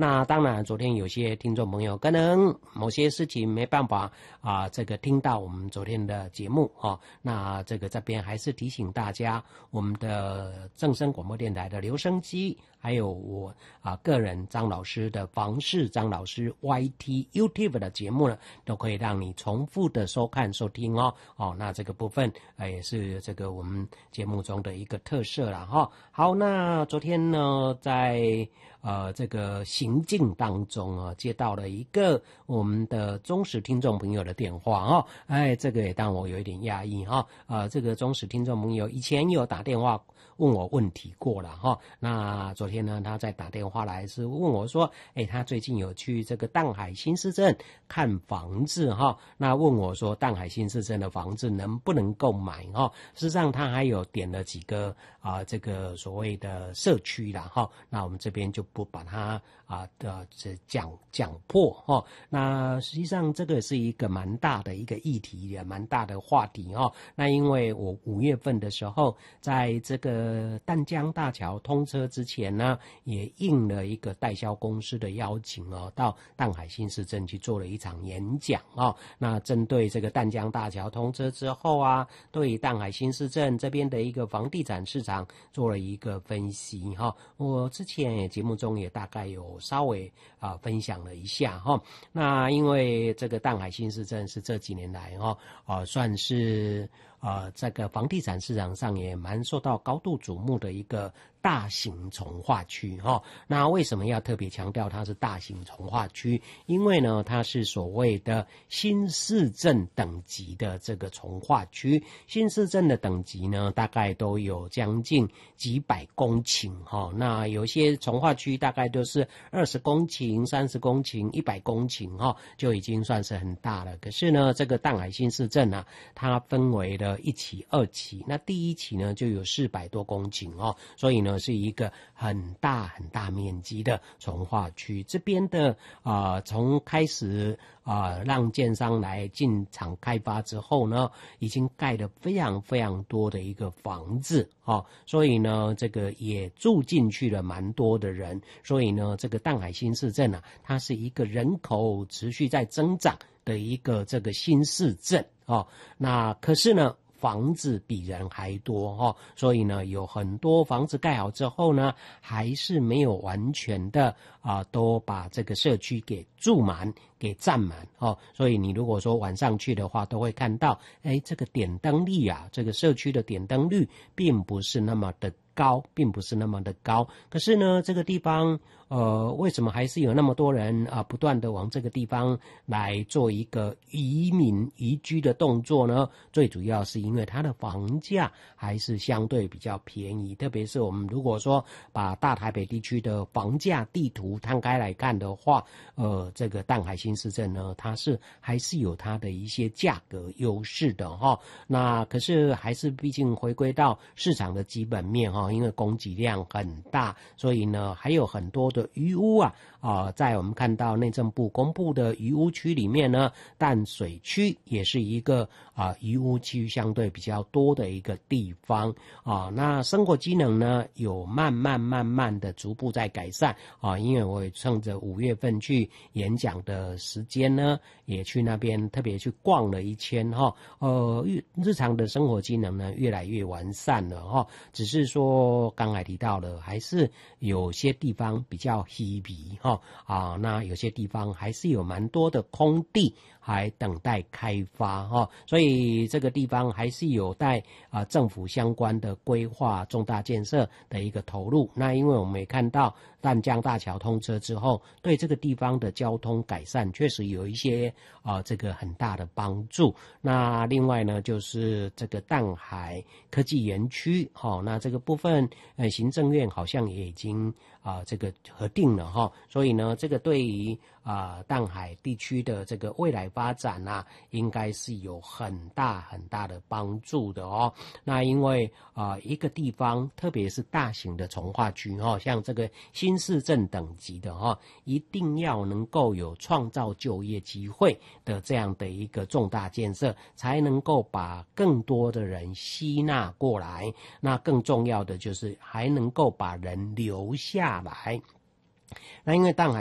那当然，昨天有些听众朋友可能某些事情没办法这个听到我们昨天的节目那这个这边还是提醒大家，我们的正声广播电台的留声机，还有我个人张老师的房事张老师 YT YouTube 的节目呢，都可以让你重复的收看收听那这个部分也是这个我们节目中的一个特色啦好，那昨天呢，在这个行进当中接到了一个我们的忠实听众朋友的电话这个也让我有一点讶异这个忠实听众朋友以前有打电话问我问题过了那昨天呢，他再打电话来是问我说他最近有去这个淡海新市镇看房子那问我说淡海新市镇的房子能不能购买事实上他还有点了几个这个所谓的社区啦那我们这边就不把它讲破那实际上这个是一个蛮大的一个议题，也蛮大的话题那因为我5月份的时候，在这个淡江大桥通车之前呢，也应了一个代销公司的邀请到淡海新市镇去做了一场演讲那针对这个淡江大桥通车之后对淡海新市镇这边的一个房地产市场做了一个分析我之前节目中也大概有稍微分享了一下那因为这个淡海新市镇是这几年来算是这个房地产市场上也蛮受到高度瞩目的一个大型重划区那为什么要特别强调它是大型重划区？因为呢，它是所谓的新市镇等级的这个重划区。新市镇的等级呢，大概都有将近几百公顷那有些重划区大概都是20公顷、30公顷、100公顷就已经算是很大了。可是呢，这个淡海新市镇它分为了1期、2期，那第1期呢就有400多公顷所以呢是一个很大很大面积的重划区。这边的从开始让建商来进场开发之后呢，已经盖了非常非常多的一个房子所以呢这个也住进去了蛮多的人，所以呢这个淡海新市镇它是一个人口持续在增长的一个这个新市镇那可是呢房子比人还多所以呢有很多房子盖好之后呢，还是没有完全的都把这个社区给住满给占满所以你如果说晚上去的话，都会看到这个点灯率这个社区的点灯率并不是那么的高，并不是那么的高。可是呢这个地方为什么还是有那么多人不断的往这个地方来做一个移民移居的动作呢？最主要是因为它的房价还是相对比较便宜，特别是我们如果说把大台北地区的房价地图摊开来看的话这个淡海新市镇呢，它是还是有它的一些价格优势的那可是还是毕竟回归到市场的基本面因为供给量很大，所以呢还有很多的余屋在我们看到内政部公布的余屋区里面呢，淡水区也是一个余屋区相对比较多的一个地方那生活机能呢有慢慢的逐步在改善因为我也趁着5月份去演讲的时间呢，也去那边特别去逛了一圈日常的生活机能呢越来越完善了只是说刚才提到了，还是有些地方比较稀微那有些地方还是有蛮多的空地还等待开发所以这个地方还是有待政府相关的规划重大建设的一个投入。那因为我们也看到淡江大桥通车之后，对这个地方的交通改善确实有一些这个很大的帮助。那另外呢，就是这个淡海科技园区那这个部分行政院好像也已经这个核定了所以呢这个对于淡海地区的这个未来发展应该是有很大很大的帮助的那因为一个地方特别是大型的重划区像这个新市镇等级的一定要能够有创造就业机会的这样的一个重大建设，才能够把更多的人吸纳过来，那更重要的就是还能够把人留下来。那因为淡海